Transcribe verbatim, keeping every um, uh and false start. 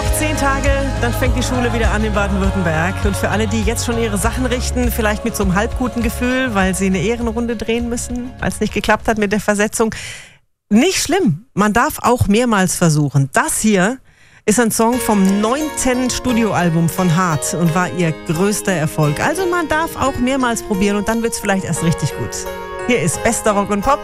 zehn Tage, dann fängt die Schule wieder an in Baden-Württemberg. Und für alle, die jetzt schon ihre Sachen richten, vielleicht mit so einem halbguten Gefühl, weil sie eine Ehrenrunde drehen müssen, weil es nicht geklappt hat mit der Versetzung, nicht schlimm. Man darf auch mehrmals versuchen. Das hier ist ein Song vom neunten Studioalbum von Hart und war ihr größter Erfolg. Also man darf auch mehrmals probieren und dann wird es vielleicht erst richtig gut. Hier ist bester Rock und Pop